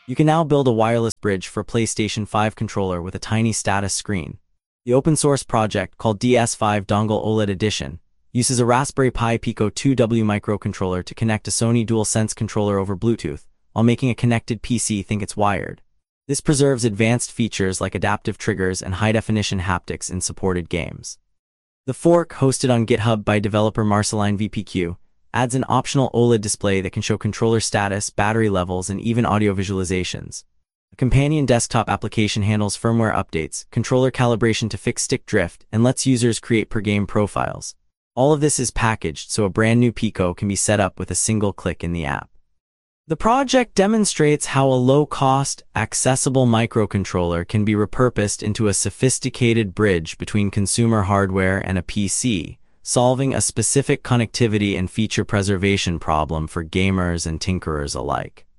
You can now build a wireless bridge for a PlayStation 5 controller with a tiny status screen. The open-source project, called DS5 Dongle OLED Edition, uses a Raspberry Pi Pico 2W microcontroller to connect a Sony DualSense controller over Bluetooth, while making a connected PC think it's wired. This preserves advanced features like adaptive triggers and high-definition haptics in supported games. The fork, hosted on GitHub by developer Marceline VPQ, adds an optional OLED display that can show controller status, battery levels, and even audio visualizations. A companion desktop application handles firmware updates, controller calibration to fix stick drift, and lets users create per-game profiles. All of this is packaged so a brand new Pico can be set up with a single click in the app. The project demonstrates how a low-cost, accessible microcontroller can be repurposed into a sophisticated bridge between consumer hardware and a PC, solving a specific connectivity and feature preservation problem for gamers and tinkerers alike.